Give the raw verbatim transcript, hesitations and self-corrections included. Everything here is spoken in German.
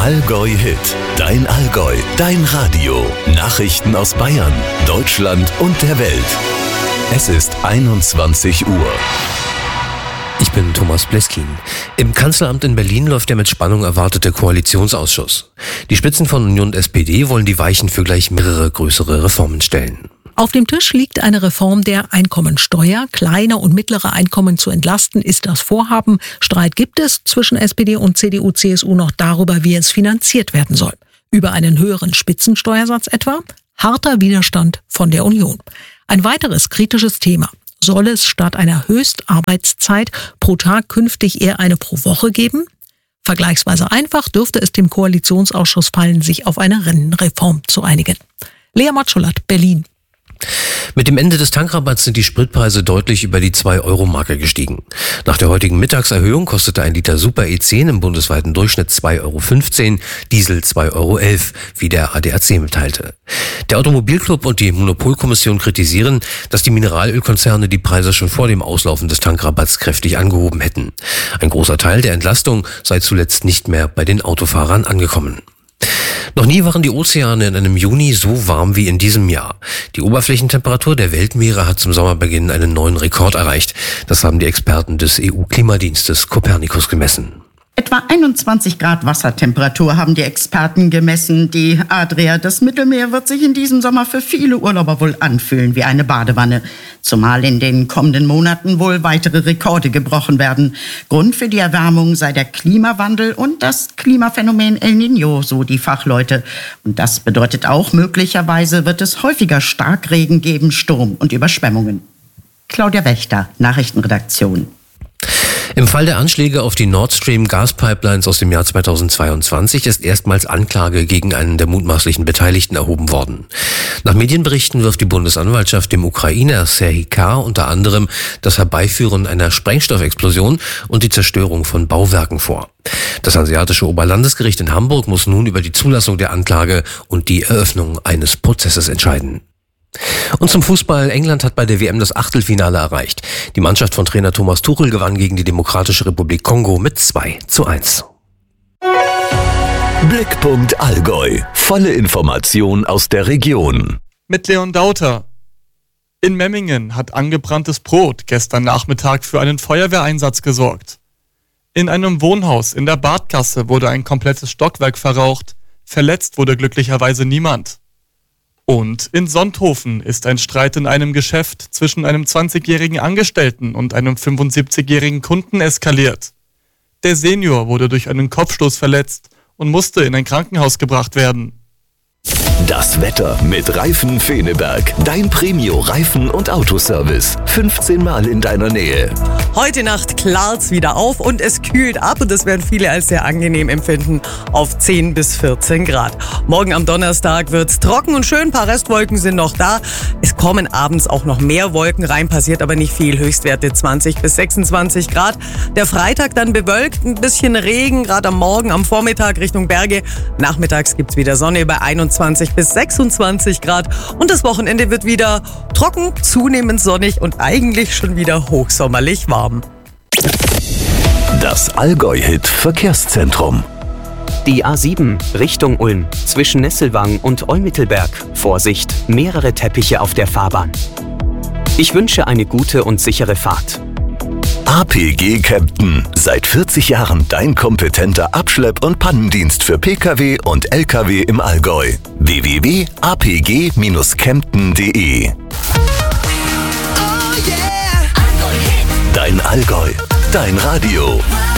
Allgäu Hit. Dein Allgäu, dein Radio. Nachrichten aus Bayern, Deutschland und der Welt. Es ist einundzwanzig Uhr. Ich bin Thomas Bleskin. Im Kanzleramt in Berlin läuft der mit Spannung erwartete Koalitionsausschuss. Die Spitzen von Union und S P D wollen die Weichen für gleich mehrere größere Reformen stellen. Auf dem Tisch liegt eine Reform der Einkommensteuer. Kleine und mittlere Einkommen zu entlasten ist das Vorhaben. Streit gibt es zwischen S P D und C D U C S U noch darüber, wie es finanziert werden soll. Über einen höheren Spitzensteuersatz etwa? Harter Widerstand von der Union. Ein weiteres kritisches Thema. Soll es statt einer Höchstarbeitszeit pro Tag künftig eher eine pro Woche geben? Vergleichsweise einfach dürfte es dem Koalitionsausschuss fallen, sich auf eine Rentenreform zu einigen. Lea Matschulat, Berlin. Mit dem Ende des Tankrabatts sind die Spritpreise deutlich über die zwei Euro Marke gestiegen. Nach der heutigen Mittagserhöhung kostete ein Liter Super E zehn im bundesweiten Durchschnitt zwei Euro fünfzehn, Diesel zwei Euro elf, wie der A D A C mitteilte. Der Automobilclub und die Monopolkommission kritisieren, dass die Mineralölkonzerne die Preise schon vor dem Auslaufen des Tankrabatts kräftig angehoben hätten. Ein großer Teil der Entlastung sei zuletzt nicht mehr bei den Autofahrern angekommen. Noch nie waren die Ozeane in einem Juni so warm wie in diesem Jahr. Die Oberflächentemperatur der Weltmeere hat zum Sommerbeginn einen neuen Rekord erreicht. Das haben die Experten des E U-Klimadienstes Copernicus gemessen. Etwa einundzwanzig Grad Wassertemperatur haben die Experten gemessen. Die Adria, das Mittelmeer, wird sich in diesem Sommer für viele Urlauber wohl anfühlen wie eine Badewanne. Zumal in den kommenden Monaten wohl weitere Rekorde gebrochen werden. Grund für die Erwärmung sei der Klimawandel und das Klimaphänomen El Niño, so die Fachleute. Und das bedeutet auch, möglicherweise wird es häufiger Starkregen geben, Sturm und Überschwemmungen. Claudia Wächter, Nachrichtenredaktion. Im Fall der Anschläge auf die Nord Stream Gaspipelines aus dem Jahr zweitausendzweiundzwanzig ist erstmals Anklage gegen einen der mutmaßlichen Beteiligten erhoben worden. Nach Medienberichten wirft die Bundesanwaltschaft dem Ukrainer Serhii K. unter anderem das Herbeiführen einer Sprengstoffexplosion und die Zerstörung von Bauwerken vor. Das Hanseatische Oberlandesgericht in Hamburg muss nun über die Zulassung der Anklage und die Eröffnung eines Prozesses entscheiden. Und zum Fußball. England hat bei der W M das Achtelfinale erreicht. Die Mannschaft von Trainer Thomas Tuchel gewann gegen die Demokratische Republik Kongo mit zwei zu eins. Blickpunkt Allgäu. Volle Information aus der Region. Mit Leon Dauter. In Memmingen hat angebranntes Brot gestern Nachmittag für einen Feuerwehreinsatz gesorgt. In einem Wohnhaus in der Badgasse wurde ein komplettes Stockwerk verraucht. Verletzt wurde glücklicherweise niemand. Und in Sonthofen ist ein Streit in einem Geschäft zwischen einem zwanzigjährigen Angestellten und einem fünfundsiebzigjährigen Kunden eskaliert. Der Senior wurde durch einen Kopfstoß verletzt und musste in ein Krankenhaus gebracht werden. Das Wetter mit Reifen Feneberg. Dein Premio-Reifen- und Autoservice. fünfzehn Mal in deiner Nähe. Heute Nacht klart's wieder auf und es kühlt ab und das werden viele als sehr angenehm empfinden auf zehn bis vierzehn Grad. Morgen am Donnerstag wird's trocken und schön, ein paar Restwolken sind noch da. Es kommen abends auch noch mehr Wolken rein, passiert aber nicht viel. Höchstwerte zwanzig bis sechsundzwanzig Grad. Der Freitag dann bewölkt, ein bisschen Regen, gerade am Morgen, am Vormittag Richtung Berge. Nachmittags gibt's wieder Sonne bei einundzwanzig bis sechsundzwanzig Grad und das Wochenende wird wieder trocken, zunehmend sonnig und eigentlich schon wieder hochsommerlich warm. Das Allgäu-Hit Verkehrszentrum. Die A sieben Richtung Ulm zwischen Nesselwang und Olmittelberg. Vorsicht, mehrere Teppiche auf der Fahrbahn. Ich wünsche eine gute und sichere Fahrt. A P G Kempten. Seit vierzig Jahren dein kompetenter Abschlepp- und Pannendienst für Pkw und Lkw im Allgäu. w w w punkt a p g dash kempten punkt d e Dein Allgäu, dein Radio.